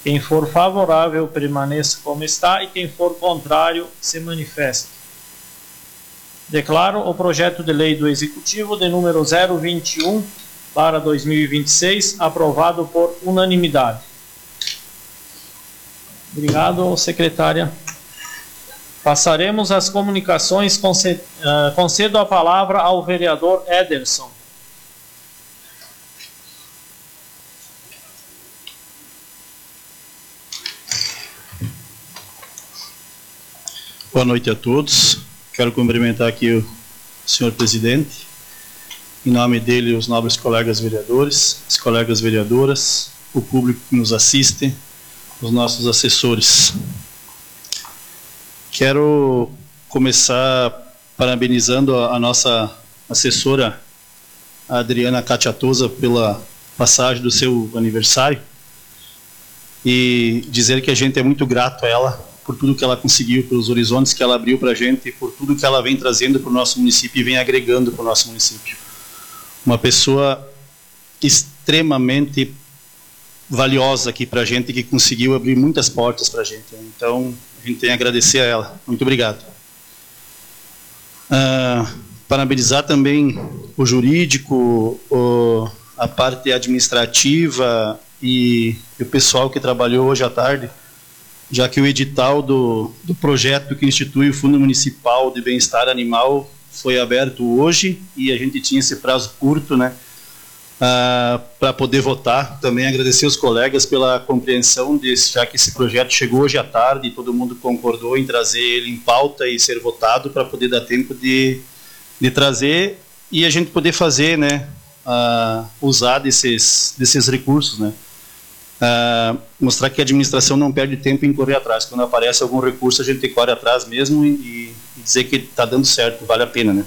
Quem for favorável, permaneça como está, e quem for contrário, se manifeste. Declaro o projeto de lei do Executivo de número 021/2026 aprovado por unanimidade. Obrigado, secretária. Passaremos às comunicações. Concedo a palavra ao vereador Ederson. Boa noite a todos. Quero cumprimentar aqui o senhor presidente, em nome dele os nobres colegas vereadores, as colegas vereadoras, o público que nos assiste, os nossos assessores. Quero começar parabenizando a nossa assessora, a Adriana Catiatosa, pela passagem do seu aniversário e dizer que a gente é muito grato a ela por tudo que ela conseguiu, pelos horizontes que ela abriu para a gente e por tudo que ela vem trazendo para o nosso município e vem agregando para o nosso município. Uma pessoa extremamente valiosa aqui para a gente, que conseguiu abrir muitas portas para a gente. Então, a gente tem a agradecer a ela. Muito obrigado. Parabenizar também o jurídico, a parte administrativa e o pessoal que trabalhou hoje à tarde, já que o edital do projeto que institui o Fundo Municipal de Bem-Estar Animal foi aberto hoje e a gente tinha esse prazo curto, né, para poder votar. Também agradecer os colegas pela compreensão desse, já que esse projeto chegou hoje à tarde e todo mundo concordou em trazer ele em pauta e ser votado para poder dar tempo de trazer e a gente poder fazer, né, usar desses recursos, né. Mostrar que a administração não perde tempo em correr atrás. Quando aparece algum recurso, a gente corre atrás mesmo e dizer que está dando certo, vale a pena, né?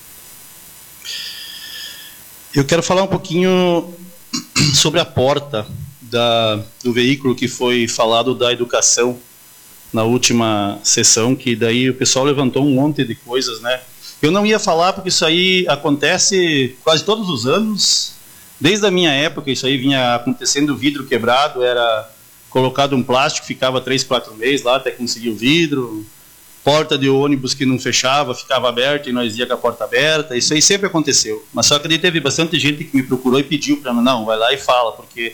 Eu quero falar um pouquinho sobre a porta do veículo que foi falado da educação na última sessão, que daí o pessoal levantou um monte de coisas, né? Eu não ia falar porque isso aí acontece quase todos os anos. Desde a minha época, isso aí vinha acontecendo, o vidro quebrado, era colocado um plástico, ficava 3, 4 meses lá até conseguir o vidro, porta de ônibus que não fechava, ficava aberta e nós ia com a porta aberta, isso aí sempre aconteceu. Mas só que daí teve bastante gente que me procurou e pediu para mim, não, vai lá e fala, porque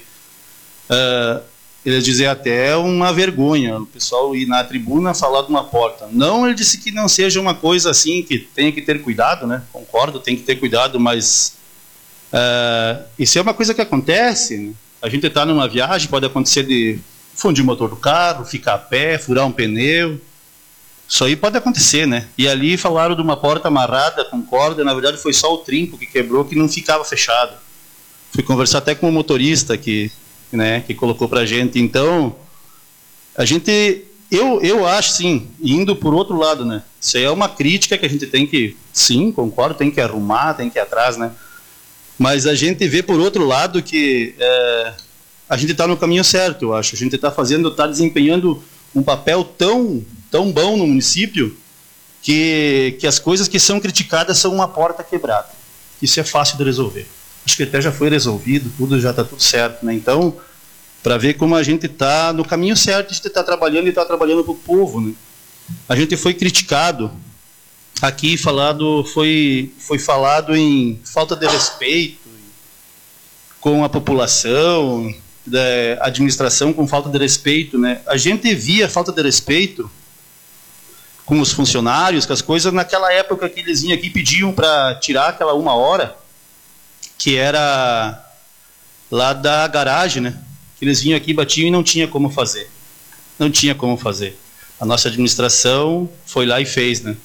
eles diziam até uma vergonha, o pessoal ir na tribuna falar de uma porta. Não, ele disse que não seja uma coisa assim, que tenha que ter cuidado, né? Concordo, tem que ter cuidado, mas... isso é uma coisa que acontece, né? A gente está numa viagem, pode acontecer de fundir o motor do carro, ficar a pé, furar um pneu, isso aí pode acontecer, né? E ali falaram de uma porta amarrada com corda, na verdade foi só o trinco que quebrou, que não ficava fechado. Fui conversar até com o motorista que colocou pra gente. Então, a gente, eu acho sim, indo por outro lado, né? Isso aí é uma crítica que a gente tem que, sim, concordo, tem que arrumar, tem que ir atrás, né? Mas a gente vê por outro lado que a gente está no caminho certo, eu acho. A gente está desempenhando um papel tão bom no município que as coisas que são criticadas são uma porta quebrada. Isso é fácil de resolver. Acho que até já foi resolvido, tudo já está tudo certo, né? Então, para ver como a gente está no caminho certo, a gente está trabalhando e está trabalhando para o povo, né? A gente foi criticado. Aqui foi falado em falta de respeito com a população, da administração com falta de respeito, né? A gente via falta de respeito com os funcionários, com as coisas, naquela época que eles vinham aqui e pediam para tirar aquela 1 hora, que era lá da garagem, né? Que eles vinham aqui, batiam e não tinha como fazer. Não tinha como fazer. A nossa administração foi lá e fez, né?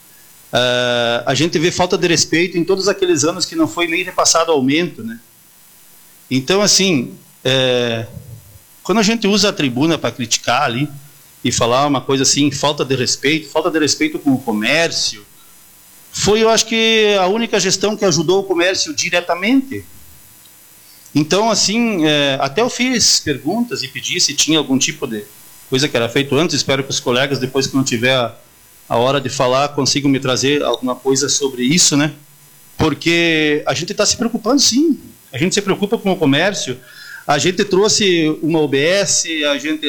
A gente vê falta de respeito em todos aqueles anos que não foi nem repassado aumento, né? Então, assim, quando a gente usa a tribuna para criticar ali e falar uma coisa assim, falta de respeito com o comércio, foi, eu acho que, a única gestão que ajudou o comércio diretamente. Então, assim, até eu fiz perguntas e pedi se tinha algum tipo de coisa que era feito antes. Espero que os colegas, depois que não tiver a hora de falar, consigam me trazer alguma coisa sobre isso, né? Porque a gente está se preocupando, sim. A gente se preocupa com o comércio. A gente trouxe uma OBS, a gente